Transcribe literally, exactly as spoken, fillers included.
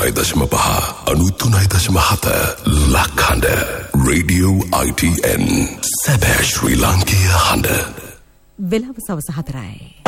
අනූතුනයි දශම පහ අනූතුනයි දශම හත ලක්හඬ රේඩියෝ I T N සැබෑ ශ්‍රී ලාංකීය හඬ. වෙලාව සවස හතරයි.